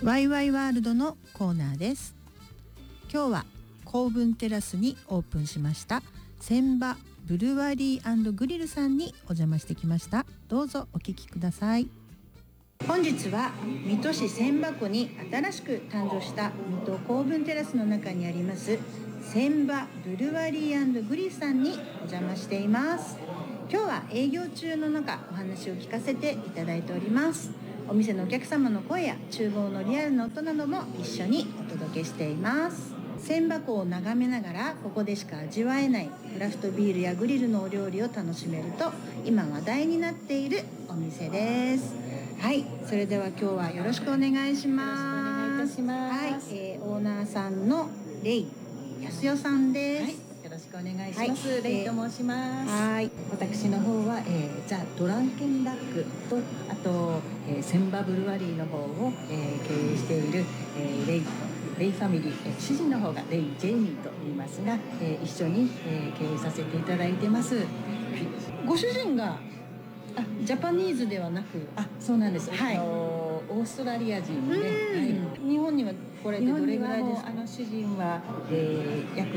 ワイワイワールドのコーナーです。今日は公文テラスにオープンしました千葉ブルワリー&グリルさんにお邪魔してきました。どうぞお聞きください。本日は水戸市千葉湖に新しく誕生した水戸公文テラスの中にあります千葉ブルワリー&グリルさんにお邪魔しています。今日は営業中の中お話を聞かせていただいております。お店のお客様の声や厨房のリアルな音なども一緒にお届けしています。千葉湖を眺めながらここでしか味わえないクラフトビールやグリルのお料理を楽しめると今話題になっているお店です。はい、それでは今日はよろしくお願いします。 よろしくお願いいたします。 はい、オーナーさんのレイ康代さんです。 はい、よろしくお願いします。レイと申します。 はい、 私の方は、ザ・ドランケンラックとあと、千葉ブルワリーの方を、経営している、レイファミリー、主人の方がレイ・ジェイミーと言いますが、一緒に、経営させていただいてます。 ご主人がジャパニーズではなく、 そうなんです。 はい、 オーストラリア人で、 日本にはこれでどれぐらいですか？ 主人は、約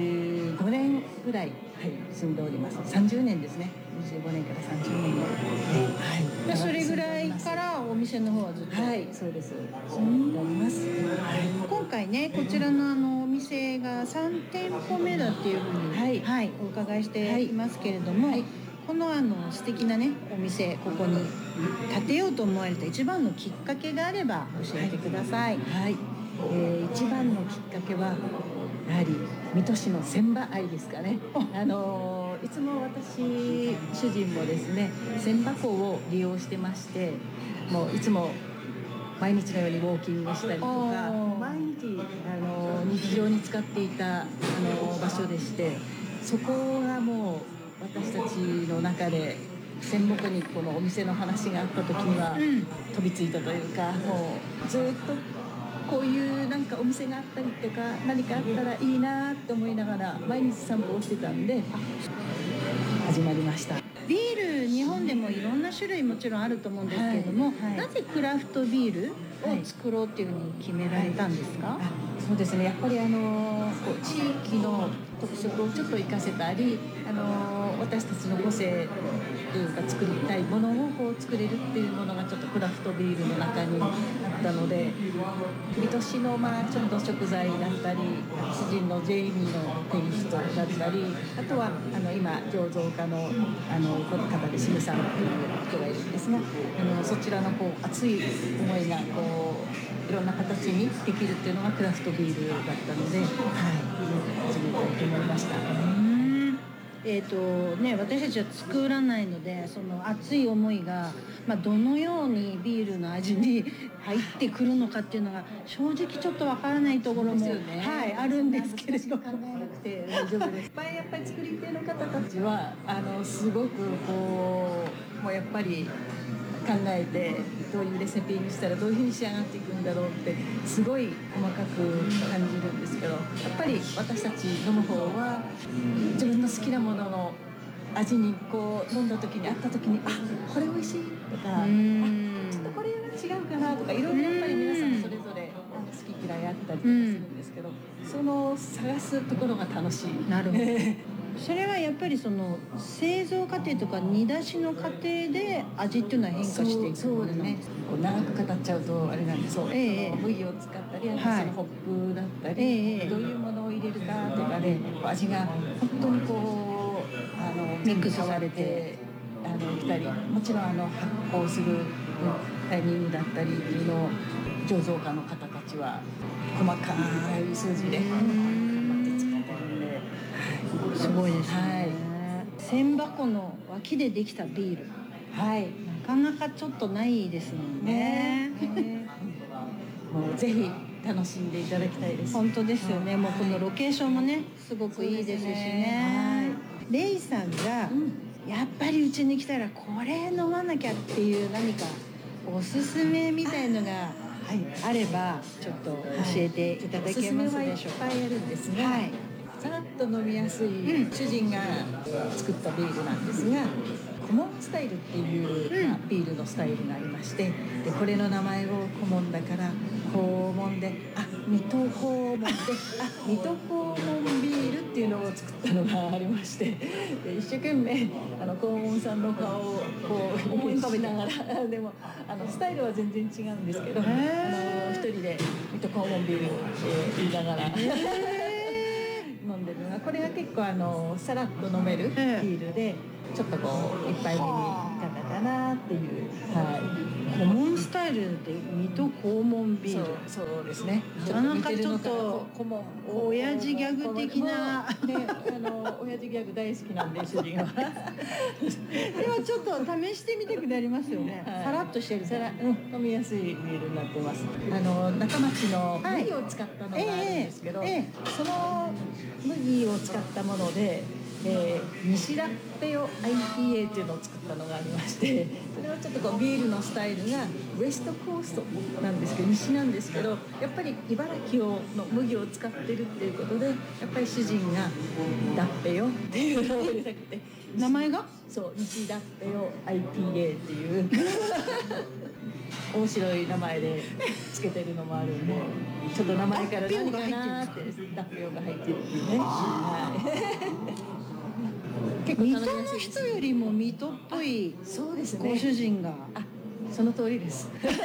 25年ぐらい、住んでおります。30年ですね。25年から30年の、 それぐらいからお店の方はずっと、 そうです。住んでおります。 今回ね、こちらのお店が3店舗目だっていうふうに、お伺いしていますけれども、この素敵なねお店、ここに建てようと思われた一番のきっかけがあれば教えてください。 一番のきっかけはやはり水戸市の千葉愛ですかね。いつも私主人もですね千葉湖を利用してまして、もういつも毎日のようにウォーキングしたりとか、毎日日常に使っていた場所でして、そこがもう私たちの中で千葉湖にこのお店の話があった時には飛びついたというか、もうずっとこういうなんかお店があったりとか何かあったらいいなって思いながら毎日散歩をしてたんで始まりました。 ビール日本でもいろんな種類もちろんあると思うんですけれども、なぜクラフトビールを作ろうっていうふうに決められたんですか？ そうですね、やっぱり地域の特色をちょっと生かせたり、私たちの個性というか作りたいものを作れるっていうものがちょっとクラフトビールの中にあったので、水戸市のちょっと食材だったり、主人のジェイミーのテイストだったり、あとは今醸造家のこの方でシムさんという人がいるんですが、そちらの熱い思いがいろんな形にできるっていうのがクラフトビールだったので、始めたいと思いました。 私たちは作らないので、その熱い思いが、どのようにビールの味に入ってくるのかっていうのが正直ちょっとわからないところも、あるんですけれど、 考えなくて大丈夫です。やっぱり作り手の方たちはすごくもうやっぱり考えてどういうレシピにしたらどういうふうに仕上がっていくんだろうってすごい細かく感じるんですけど、やっぱり私たち飲む方は自分の好きなものの味に飲んだ時に会った時にこれ美味しいとかちょっとこれは違うかなとか、いろいろやっぱり皆さんそれぞれ好き嫌いあったりとかするんですけど、その探すところが楽しい。 なるほどそれはやっぱりその製造過程とか煮出しの過程で味っていうのは変化していく。 そうですね。長く語っちゃうとあれなんですけど、麦を使ったり、そのホップだったり、どういうものを入れるかとかで味が本当にミックスされてきたり、もちろん発酵するタイミングだったりっていうのを醸造家の方たちは細かい数字で頑張って作ってるんで、 すごいですね。千葉湖の脇でできたビール、なかなかちょっとないですもんね。 もうぜひ楽しんでいただきたいです。 本当ですよね。もうこのロケーションもねすごくいいですしね。レイさんがやっぱりうちに来たらこれ飲まなきゃっていう何かおすすめみたいのがあればちょっと教えていただけますでしょうか？ おすすめはいっぱいあるんですが、さらっと飲みやすい主人が作ったビールなんですが、 コモンスタイルっていう、ビールのスタイルがありまして、でこれの名前をコモンだから肛門で水戸黄門で水戸黄門ビールっていうのを作ったのがありまして、で一生懸命黄門さんの顔をこう思い浮かべながらでもスタイルは全然違うんですけど、一人で水戸黄門ビールって言いながら飲んでるのが、これが結構さらっと飲めるビールで、ちょっとこう一杯目にいかがかなっていう、 コモンスタイルで水戸黄門ビール。 そうですね。 なんかちょっと親父ギャグ的な、 親父ギャグ大好きなんで主人は。 でもちょっと試してみたくなりますよね。さらっとしてるから、 飲みやすいビールになってます。中町の麦を使ったのがあるんですけど、その麦を使ったもので、西ラッペオ IPA っていうのを作ったのがありまして、それはちょっとこうビールのスタイルがウエストコーストなんですけど、西なんですけど、やっぱり茨城の麦を使ってるっていうことで、やっぱり主人がラッペオっていうのを入れたくて、 名前が西ラッペオ IPA っていう面白い名前でつけてるのもあるんで、ちょっと名前から何かなってラッペオが入ってるっていうね。 結構水戸の人よりも水戸っぽいご主人が。 その通りです。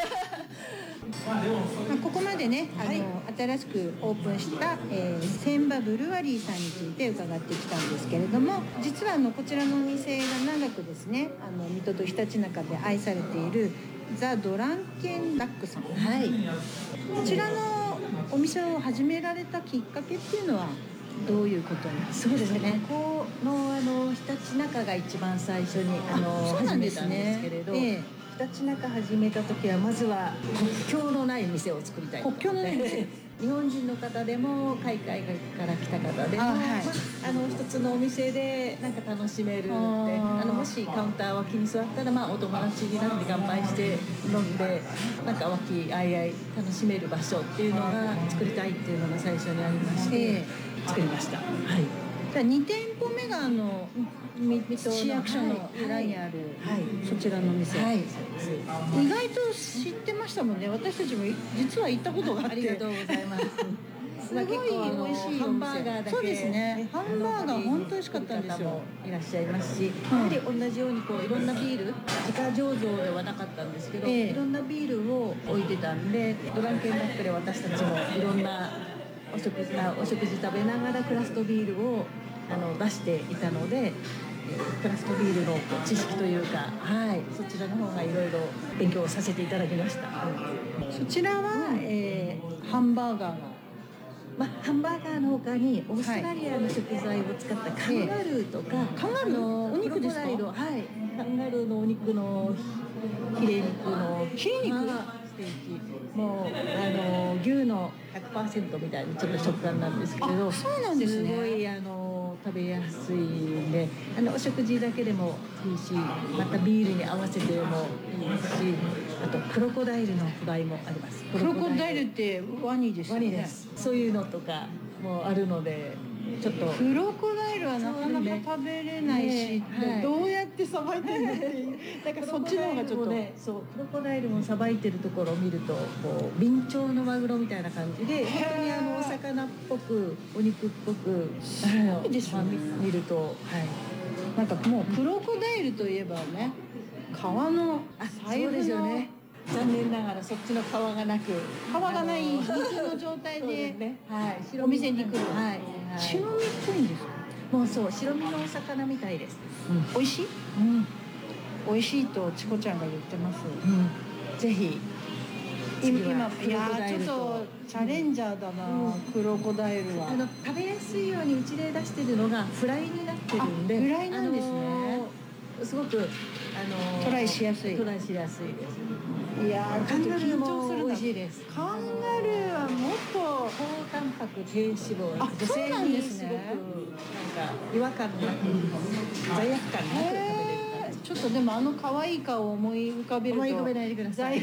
ここまでね、新しくオープンした千葉ブルワリーさんについて伺ってきたんですけれども、実はこちらのお店が長くですね、水戸とひたちなかで愛されているザ・ドランケンダックさん、こちらのお店を始められたきっかけっていうのはどういうことに？ そうですね。ここのひたちなかが一番最初に始めたんですけれど、ひたちなか始めた時はまずは国境のない店を作りたい。 国境のない店。 日本人の方でも海外から来た方でも、一つのお店でなんか楽しめるって、もしカウンター脇に座ったらお友達になって乾杯して飲んで、なんか和気あいあい楽しめる場所っていうのが作りたいっていうのが最初にありまして。作りました。 じゃあ2店舗目が市役所の裏にある、そちらの店、意外と知ってましたもんね。私たちも実は行ったことがあって。 ありがとうございます。 すごい美味しいハンバーガーだけ。 そうですね。ハンバーガー本当美味しかったんですよ。 いらっしゃいますし、やはり同じようにいろんなビール、自家醸造ではなかったんですけど、いろんなビールを置いてたんで、ドランケンダックで私たちもいろんなお食事食べながらクラフトビールを出していたので、クラフトビールの知識というか、そちらの方がいろいろ勉強させていただきました。 そちらは、ハンバーガーが、 ハンバーガーの他にオーストラリアの食材を使ったカンガルーとか、 カンガルーお肉ですか？ カンガルーのお肉のヒレ肉のヒレ肉ステーキ、もう牛の 100% みたいなちょっと食感なんですけれど、 そうなんですね。 すごい食べやすいんで、お食事だけでもいいし、またビールに合わせてもいいですし、あとクロコダイルのフライもあります。 クロコダイルってワニですよね。 ワニです。そういうのとかもあるので、ちょっとクロコダイルはなかなか食べれないし、どうやってさばいてるのっていう、だからそっちの方がちょっとそうクロコダイルもさばいてるところを見ると、ビンチョウのマグロみたいな感じで、本当にお魚っぽくお肉っぽくいいですよね。 見ると、 なんかもうクロコダイルといえばね、皮の財布ですよね。残念ながらそっちの皮がなく、 皮がない肉の状態でお店に来る。白身っぽいんですか？ もうそう、白身のお魚みたいです。 美味しい？美味しいとチコちゃんが言ってます。 ぜひ。 今ちょっとチャレンジャーだな、クロコダイルは。 食べやすいようにうちで出してるのがフライになってるんで、 フライなんですね。 すごくトライしやすい。 トライしやすいです。 いやー、 カンガルーも美味しいです。 カンガルーはもっと高タンパク低脂肪、女性にすごくなんか違和感なく、罪悪感なく食べれる感じ。 ちょっとでも可愛い顔を思い浮かべると、 思い浮かべないでください。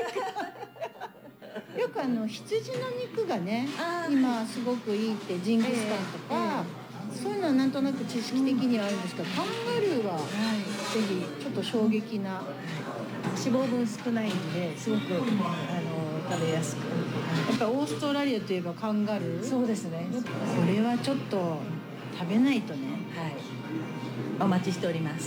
よく羊の肉がね、今すごくいいってジンギスカンとか、そういうのはなんとなく知識的にはあるんですけど、カンガルーはぜひちょっと衝撃な、 脂肪分少ないんですごく食べやすく。 やっぱオーストラリアといえばカンガルー。 そうですね。 これはちょっと食べないとね。 はい。お待ちしております。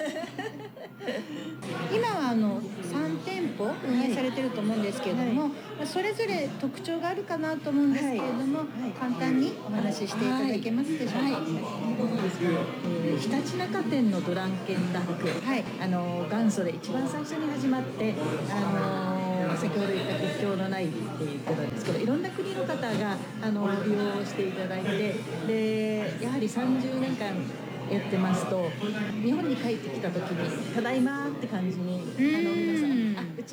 今は3店舗運営されてると思うんですけれども、 はい、 それぞれ特徴があるかなと思うんですけれども、はい、簡単にお話ししていただけますでしょうか。はい、 ひたちなか店のドランケンダック、はい、元祖で一番最初に始まって、先ほど言った国境のないっていうことなんですけど、いろんな国の方が利用していただいて、でやはり30年間やってますと、日本に帰ってきた時にただいまって感じに皆さん、うち